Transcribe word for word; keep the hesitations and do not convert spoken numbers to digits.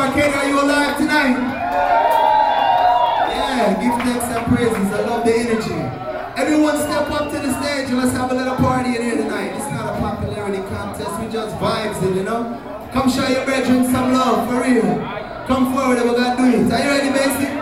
Kenny, are you alive tonight? Yeah, give thanks and praises. I love the energy. Everyone step up to the stage and let's have a little party in here tonight. It's not a popularity contest, we just vibes it, you know? Come show your brethren some love, for real. Come forward and we're gonna do it. Are you ready, Macy?